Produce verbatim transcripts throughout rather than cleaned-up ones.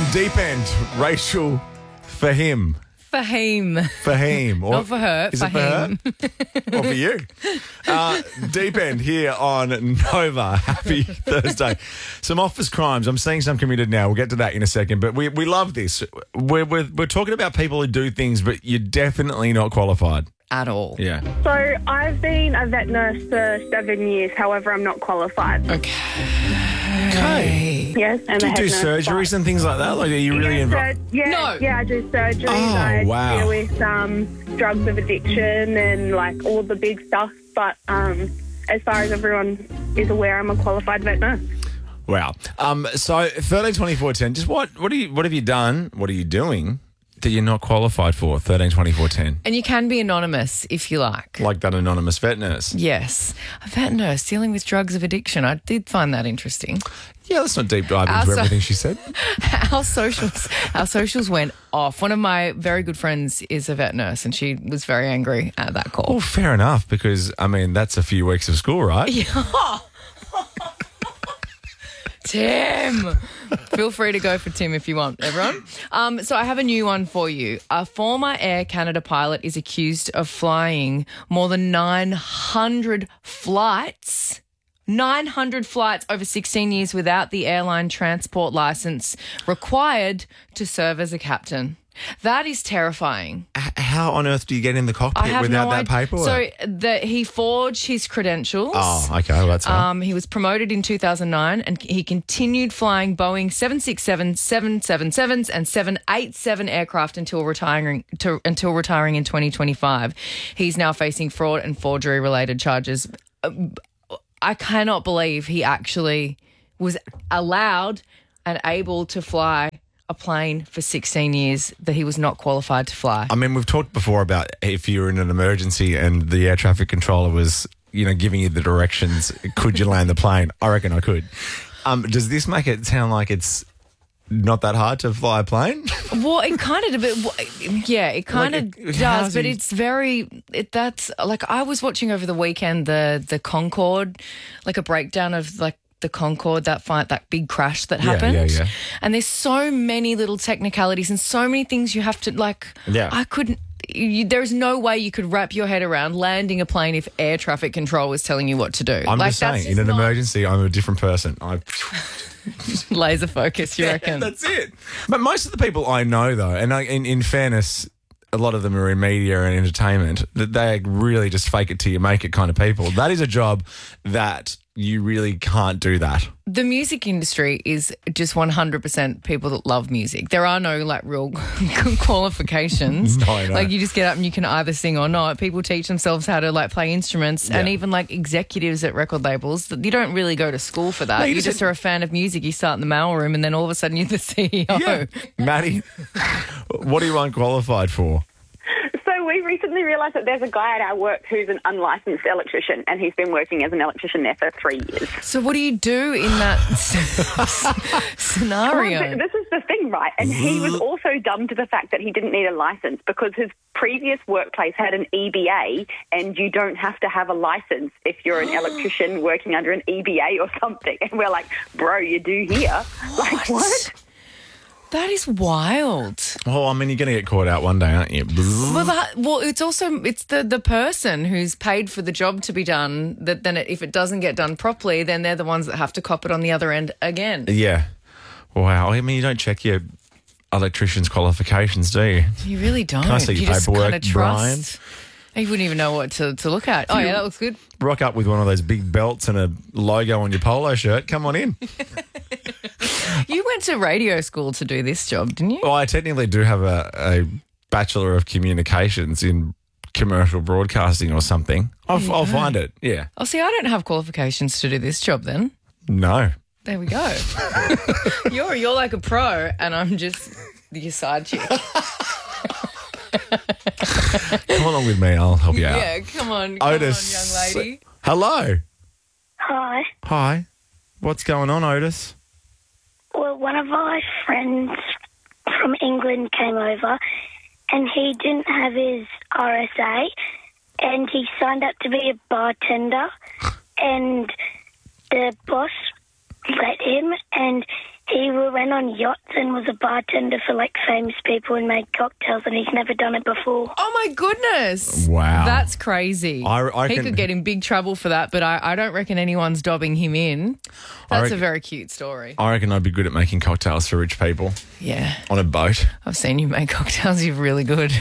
Deep End, Rachel Fahim. Fahim. Fahim. Or, Not for her, is Fahim. it for her? Or for you? Uh, Deep End here on Nova. Happy Thursday. Some office crimes. I'm seeing some committed now. We'll get to that in a second. But we, we love this. We're, we're, we're talking about people who do things, but you're definitely not qualified. At all. Yeah. So I've been a vet nurse for seven years. However, I'm not qualified. Okay. Okay. Yes, I'm Do a you head do nurse, surgeries and things like that? Like, are you really yeah, involved? sur- yeah, No. yeah, I do surgeries. Oh, I wow. deal with um, drugs of addiction and like all the big stuff. But um, as far as everyone is aware, I'm a qualified vet nurse. Wow. Um, so thirteen twenty-four ten. Just what what do you what have you done? What are you doing that you're not qualified for? thirteen twenty-four ten. And you can be anonymous if you like. Like that anonymous vet nurse. Yes. A vet nurse dealing with drugs of addiction. I did find that interesting. Yeah, let's not deep dive into Also- everything she said. Our socials, our socials went off. One of my very good friends is a vet nurse, and she was very angry at that call. Well, fair enough, because I mean that's a few weeks of school, right? Tim. Feel free to go for Tim if you want, everyone. Um, so I have a new one for you. A former Air Canada pilot is accused of flying more than nine hundred flights. nine hundred flights over sixteen years without the airline transport license required to serve as a captain. That is terrifying. H- How on earth do you get in the I cockpit have without no that idea. paperwork? So that he forged his credentials. oh, okay, well, that's fine. Um, he was promoted in two thousand nine and he continued flying Boeing seven sixty-seven, seven seventy-sevens and seven eighty-seven aircraft until retiring to, until retiring in twenty twenty-five. He's now facing fraud and forgery related charges. Uh, I cannot believe he actually was allowed and able to fly a plane for sixteen years that he was not qualified to fly. I mean, we've talked before about if you're in an emergency and the air traffic controller was, you know, giving you the directions, could you land the plane? I reckon I could. Um, does this make it sound like it's not that hard to fly a plane? Well, it kind of, yeah, it kind Like, of it- how's does, but he- it's very, it, that's, like, I was watching over the weekend the the Concorde, like a breakdown of, like, the Concorde, that fight, that big crash that Yeah, happened. yeah, yeah. And there's so many little technicalities and so many things you have to, like, Yeah. I couldn't, you, there's no way you could wrap your head around landing a plane if air traffic control was telling you what to do. I'm like, just that's saying, in an not emergency, I'm a different person. I... laser focus, you reckon? That's it. But most of the people I know, though, and I, in, in fairness, a lot of them are in media and entertainment, that they really just fake it till you make it kind of people. That is a job that you really can't do that. The music industry is just one hundred percent people that love music. There are no like real qualifications. No, I know. Like you just get up and you can either sing or not. People teach themselves how to like play instruments, and Yeah. even like executives at record labels, you don't really go to school for that. No, you you just- just are a fan of music. You start in the mailroom and then all of a sudden you're the C E O. Yeah. Maddie, what are you unqualified for? So we recently realised that there's a guy at our work who's an unlicensed electrician, and he's been working as an electrician there for three years. So what do you do in that scenario? Well, th- this is the thing, right? And he was also dumb to the fact that he didn't need a licence because his previous workplace had an E B A, and you don't have to have a licence if you're an electrician working under an E B A or something. And we're like, bro, you do here. Like, what? That is wild. Well, I mean, you're going to get caught out one day, aren't you? Well, that, well, it's also it's the, the person who's paid for the job to be done. That then, it, if it doesn't get done properly, then they're the ones that have to cop it on the other end again. Yeah. Wow. I mean, you don't check your electrician's qualifications, do you? You really don't. Can I see you your just paperwork, kind of trust. You wouldn't even know what to, to look at. Oh yeah, that looks good. Rock up with one of those big belts and a logo on your polo shirt. Come on in. You went to radio school to do this job, didn't you? Well, I technically do have a, a Bachelor of Communications in commercial broadcasting or something. I'll, I'll find it. Yeah. Oh, see, I don't have qualifications to do this job. Then No. there we go. you're you're like a pro, and I'm just your side chick. Come along with me. I'll help you out. Yeah, come on, come Otis. on, young lady. Hello. Hi. Hi. What's going on, Otis? Well, one of my friends from England came over and he didn't have his R S A and he signed up to be a bartender and the boss let him and he went went on yachts and was a bartender for like famous people and made cocktails, and he's never done it before. Oh my goodness. Wow. That's crazy. I- I he can- could get in big trouble for that, but I, I don't reckon anyone's dobbing him in. I That's reckon- a very cute story. I reckon I'd be good at making cocktails for rich people Yeah. on a boat. I've seen you make cocktails. You're really good.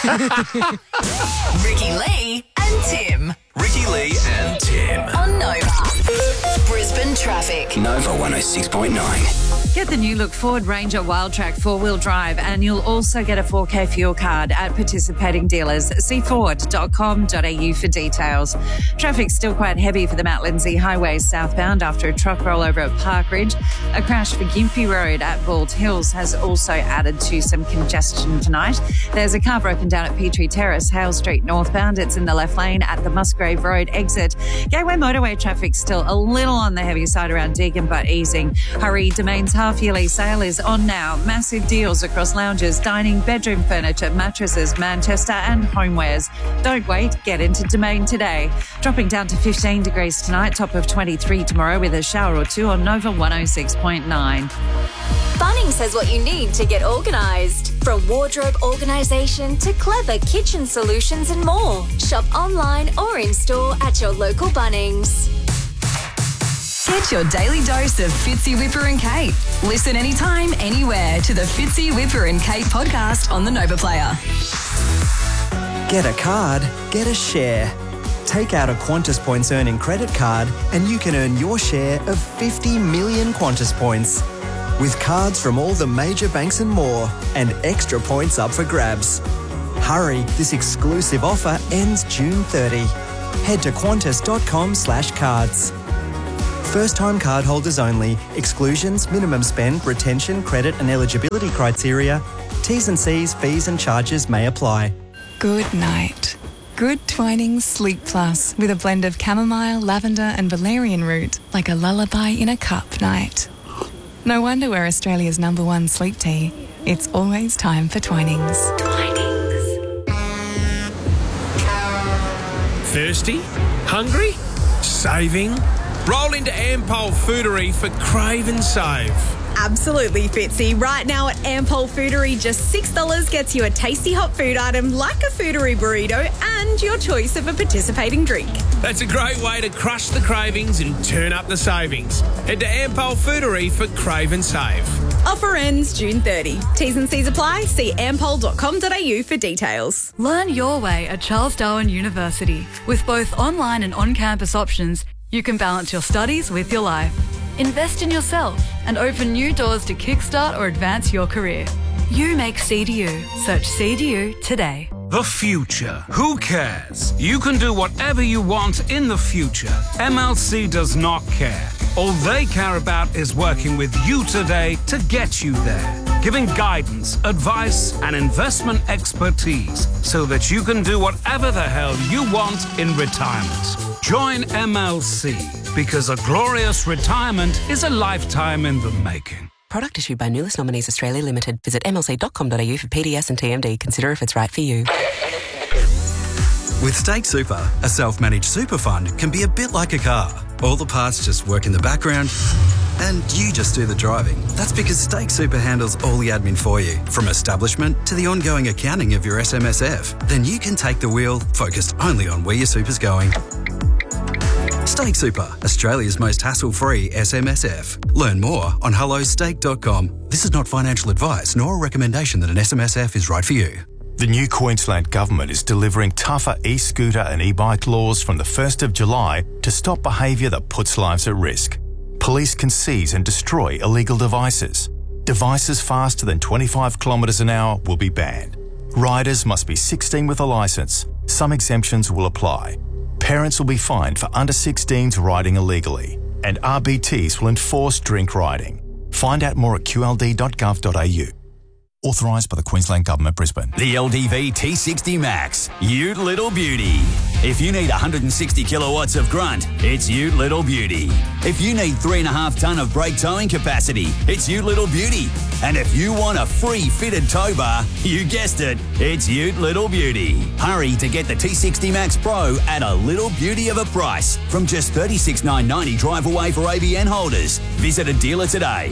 Ricky Lee and Tim Ricky Lee and Tim. on Nova. Brisbane traffic. Nova one oh six point nine. Get the new look Ford Ranger Wildtrak four-wheel drive, and you'll also get a four K fuel card at participating dealers. See ford dot com dot a u for details. Traffic's still quite heavy for the Mount Lindsay Highway southbound after a truck rollover at Park Ridge. A crash for Gympie Road at Bald Hills has also added to some congestion tonight. There's a car broken down at Petrie Terrace, Hale Street northbound. It's in the left lane at the Musgrave Road exit. Gateway motorway traffic's still a little on the heavy side around Deagon, but easing. Hurry, Domain's half-yearly sale is on now. Massive deals across lounges, dining, bedroom furniture, mattresses, Manchester and homewares. Don't wait, get into Domain today. Dropping down to fifteen degrees tonight, top of twenty-three tomorrow with a shower or two on Nova one oh six point nine. Bunnings has what you need to get organised. From wardrobe organisation to clever kitchen solutions and more. Shop online or in store at your local Bunnings. Get your daily dose of Fitzy, Whipper and Kate. Listen anytime, anywhere to the Fitzy, Whipper and Kate podcast on the Nova Player. Get a card, get a share. Take out a Qantas Points earning credit card and you can earn your share of fifty million Qantas points. With cards from all the major banks and more, and extra points up for grabs. Hurry, this exclusive offer ends June thirtieth. Head to qantas dot com slash cards. First-time cardholders only. Exclusions, minimum spend, retention, credit and eligibility criteria. T's and C's, fees and charges may apply. Good night. Good Twinings Sleep Plus with a blend of chamomile, lavender and valerian root, like a lullaby in a cup night. No wonder we're Australia's number one sleep tea. It's always time for Twinings. Twinings. Thirsty? Hungry? Saving? Roll into Ampol Foodery for Crave and Save. Absolutely, Fitzy. Right now at Ampol Foodery, just six dollars gets you a tasty hot food item like a Foodery burrito and your choice of a participating drink. That's a great way to crush the cravings and turn up the savings. Head to Ampol Foodery for Crave and Save. Offer ends June thirtieth. T's and C's apply. See ampol dot com dot a u for details. Learn your way at Charles Darwin University. With both online and on-campus options, you can balance your studies with your life. Invest in yourself and open new doors to kickstart or advance your career. You make C D U. Search C D U today. The future. Who cares? You can do whatever you want in the future. M L C does not care. All they care about is working with you today to get you there. Giving guidance, advice, and investment expertise so that you can do whatever the hell you want in retirement. Join M L C because a glorious retirement is a lifetime in the making. Product issued by Nulis Nominees Australia Limited. Visit m l c dot com dot a u for P D S and T M D. Consider if it's right for you. With Stake Super, a self-managed super fund can be a bit like a car. All the parts just work in the background and you just do the driving. That's because Stake Super handles all the admin for you, from establishment to the ongoing accounting of your S M S F. Then you can take the wheel, focused only on where your super's going. Stake Super, Australia's most hassle-free S M S F. Learn more on hello stake dot com. This is not financial advice nor a recommendation that an S M S F is right for you. The new Queensland Government is delivering tougher e-scooter and e-bike laws from the first of July to stop behaviour that puts lives at risk. Police can seize and destroy illegal devices. Devices faster than twenty-five kilometres an hour will be banned. Riders must be sixteen with a licence. Some exemptions will apply. Parents will be fined for under sixteens riding illegally. And R B Ts will enforce drink riding. Find out more at q l d dot gov dot a u. Authorised by the Queensland Government, Brisbane. The L D V T sixty Max, Ute Little Beauty. If you need one hundred sixty kilowatts of grunt, it's Ute Little Beauty. If you need three and a half tonne of brake towing capacity, it's Ute Little Beauty. And if you want a free fitted tow bar, you guessed it, it's Ute Little Beauty. Hurry to get the T sixty Max Pro at a little beauty of a price from just thirty-six thousand nine hundred ninety drive away for A B N holders. Visit a dealer today.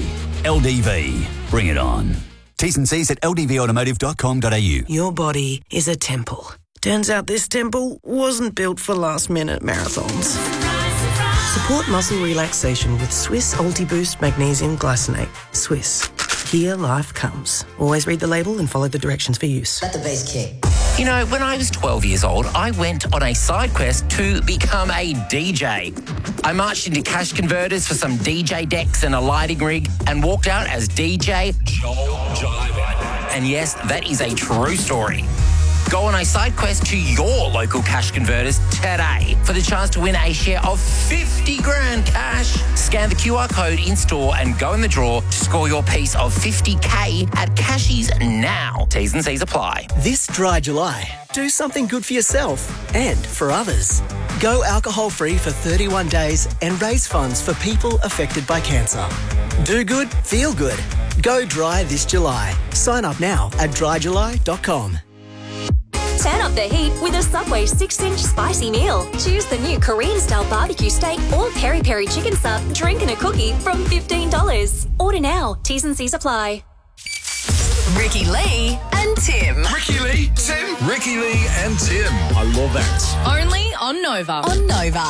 L D V. Bring it on. T's and C's at l d v automotive dot com dot a u. Your body is a temple. Turns out this temple wasn't built for last-minute marathons. Support muscle relaxation with Swiss Ultiboost Magnesium Glycinate. Swiss. Here life comes. Always read the label and follow the directions for use. Let the bass kick. You know, when I was twelve years old, I went on a side quest to become a D J. I marched into cash converters for some D J decks and a lighting rig and walked out as D J Joel Jiver. And yes, that is a true story. Go on a side quest to your local cash converters today for the chance to win a share of fifty grand cash. Scan the Q R code in store and go in the draw to score your piece of fifty K at Cashies now. T's and C's apply. This dry July, do something good for yourself and for others. Go alcohol-free for thirty-one days and raise funds for people affected by cancer. Do good, feel good. Go dry this July. Sign up now at dry july dot com. Turn up the heat with a Subway six inch spicy meal. Choose the new Korean-style barbecue steak or peri-peri chicken sub, drink and a cookie from fifteen dollars. Order now. T's and C's apply. Ricky Lee and Tim. Ricky Lee, Tim. Ricky Lee and Tim. I love that. Only on Nova. On Nova.